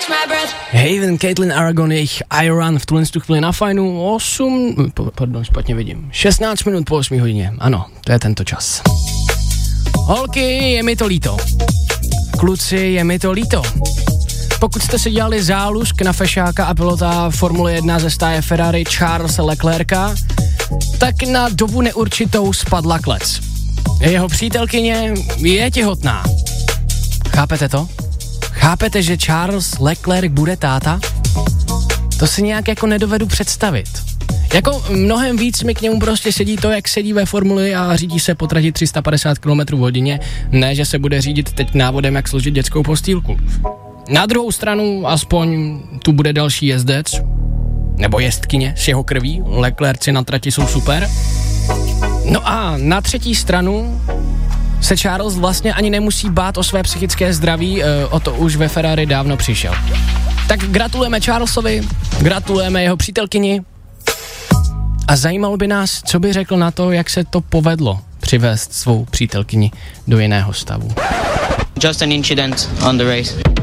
Haven, Caitlin Aragon, jejich Iron v tuhle chvíli na fajnu 16 minut po 8 hodině. Ano, to je tento čas. Holky, je mi to líto. Kluci, je mi to líto. Pokud jste si dělali zálusk na fešáka a pilota Formule 1 ze stáje Ferrari Charlesa Leclerca, tak na dobu neurčitou spadla klec. Jeho přítelkyně je těhotná. Chápete to? Chápete, že Charles Leclerc bude táta? To si nějak jako nedovedu představit. Jako mnohem víc mi k němu prostě sedí to, jak sedí ve formuli a řídí se po trati 350 km/h, ne, že se bude řídit teď návodem, jak složit dětskou postýlku. Na druhou stranu aspoň tu bude další jezdec, nebo jezdkyně s jeho krví, Leclerci na trati jsou super. No a na třetí stranu se Charles vlastně ani nemusí bát o své psychické zdraví, o to už ve Ferrari dávno přišel. Tak gratulujeme Charlesovi, gratulujeme jeho přítelkyni a zajímalo by nás, co by řekl na to, jak se to povedlo přivést svou přítelkyni do jiného stavu. Just an incident on the race.